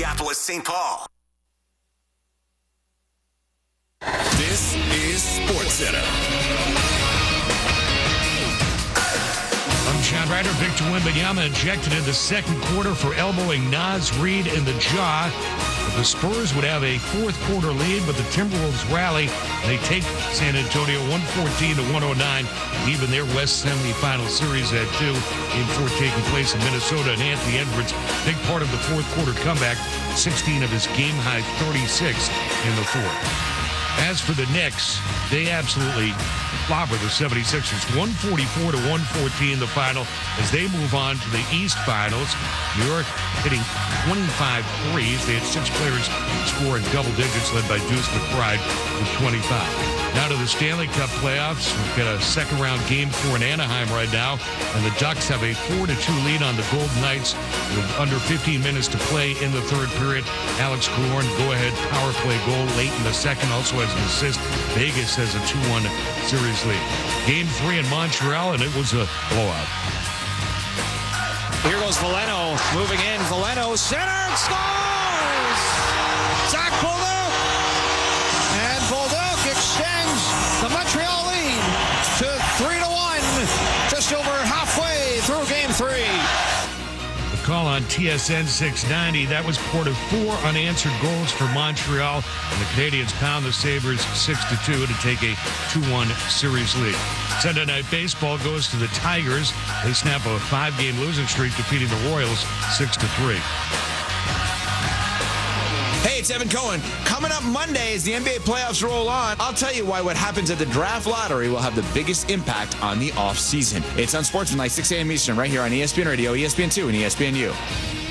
Minneapolis, St. Paul. This is SportsCenter. I'm John Ryder. Victor Wembanyama injected in the second quarter for elbowing Naz Reid in the jaw. The Spurs would have a fourth quarter lead, but the Timberwolves rally. They take San Antonio 114-109, even their West semifinal series at 2. Game 4 taking place in Minnesota, and Anthony Edwards, big part of the fourth quarter comeback, 16 of his game-high 36 in the fourth. As for the Knicks, they absolutely clobber the 76ers, 144-114 the final as they move on to the East Finals. New York hitting 25 threes. They had 6 players score in double digits, led by Deuce McBride with 25. Now to the Stanley Cup playoffs. We've got a second-round Game 4 in Anaheim right now, and the Ducks have a 4-2 lead on the Golden Knights with under 15 minutes to play in the third period. Alex Killorn, go-ahead power play goal late in the second, also has an assist. Vegas has a 2-1 series lead. Game 3 in Montreal, and it was a blowout. Here goes Veleno, moving in. Veleno, center, scores! Zach Bolduc! And Bolduc extends the Montreal lead to 3-1, just over halfway through Game 3. The call on TSN 690, that was part of 4 unanswered goals for Montreal, and the Canadiens pound the Sabres 6-2 to take a 2-1 series lead. Sunday Night Baseball goes to the Tigers. They snap a 5-game losing streak, defeating the Royals 6-3. Hey, it's Evan Cohen. Coming up Monday as the NBA playoffs roll on, I'll tell you why what happens at the draft lottery will have the biggest impact on the offseason. It's on Sportsman, like 6 a.m. Eastern, right here on ESPN Radio, ESPN2, and ESPNU.